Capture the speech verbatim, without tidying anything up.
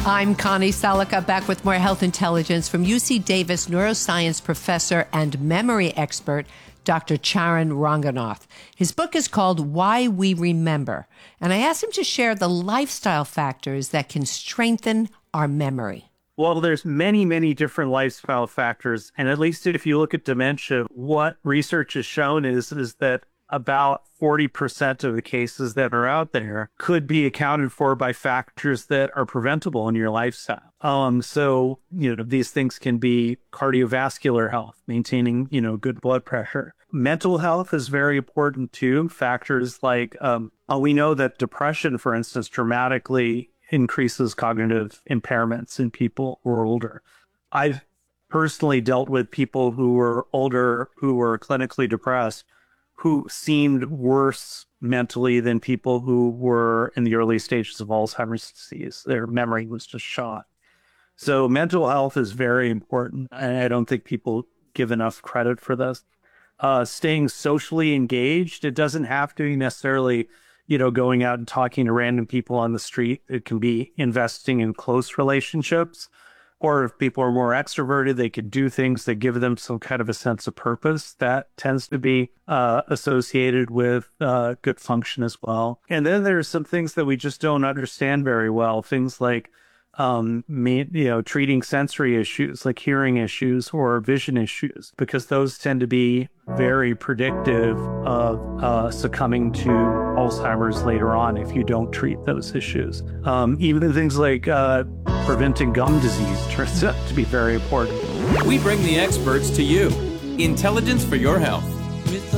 I'm Connie Salika, back with more health intelligence from U C Davis neuroscience professor and memory expert, Doctor Charan Ranganath. His book is called Why We Remember, and I asked him to share the lifestyle factors that can strengthen our memory. Well, there's many, many different lifestyle factors, and at least if you look at dementia, what research has shown is, is that about forty percent of the cases that are out there could be accounted for by factors that are preventable in your lifestyle. Um, so, you know, these things can be cardiovascular health, maintaining, you know, good blood pressure. Mental health is very important too. Factors like, um, uh, we know that depression, for instance, dramatically increases cognitive impairments in people who are older. I've personally dealt with people who were older, who were clinically depressed, who seemed worse mentally than people who were in the early stages of Alzheimer's disease. Their memory was just shot. So mental health is very important, and I don't think people give enough credit for this. Uh, staying socially engaged, it doesn't have to be necessarily, you know, going out and talking to random people on the street. It can be investing in close relationships. Or if people are more extroverted, they could do things that give them some kind of a sense of purpose. That tends to be uh, associated with uh, good function as well. And then there's some things that we just don't understand very well. Things like, um, me, you know, treating sensory issues like hearing issues or vision issues, because those tend to be very predictive of uh, succumbing to Alzheimer's later on if you don't treat those issues. Um, even things like uh, preventing gum disease turns out to be very important. We bring the experts to you. Intelligence for your health.